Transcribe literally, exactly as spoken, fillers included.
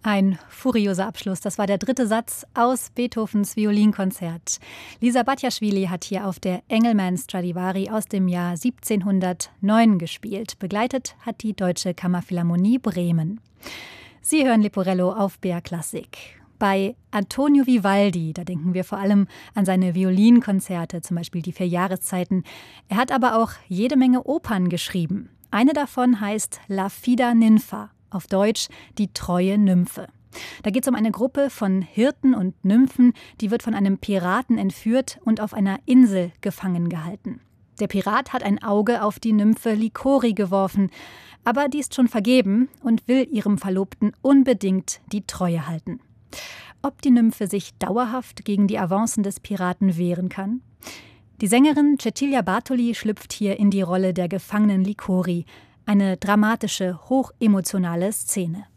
Ein furioser Abschluss. Das war der dritte Satz aus Beethovens Violinkonzert. Lisa Batjaschwili hat hier auf der Engelmann Stradivari aus dem Jahr siebzehnhundertneun gespielt. Begleitet hat die Deutsche Kammerphilharmonie Bremen. Sie hören Leporello auf B R Klassik. Bei Antonio Vivaldi, da denken wir vor allem an seine Violinkonzerte, zum Beispiel die vier Jahreszeiten. Er hat aber auch jede Menge Opern geschrieben. Eine davon heißt La Fida Ninfa, auf Deutsch die treue Nymphe. Da geht es um eine Gruppe von Hirten und Nymphen, die wird von einem Piraten entführt und auf einer Insel gefangen gehalten. Der Pirat hat ein Auge auf die Nymphe Licori geworfen, aber die ist schon vergeben und will ihrem Verlobten unbedingt die Treue halten. Ob die Nymphe sich dauerhaft gegen die Avancen des Piraten wehren kann? Die Sängerin Cecilia Bartoli schlüpft hier in die Rolle der gefangenen Licori. Eine dramatische, hochemotionale Szene.